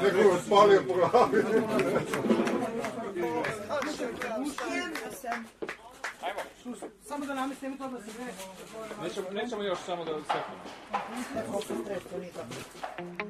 neko spalio po glavi. Ajmo. Samo da namestimo to da se ne... Nećemo još samo da sekamo.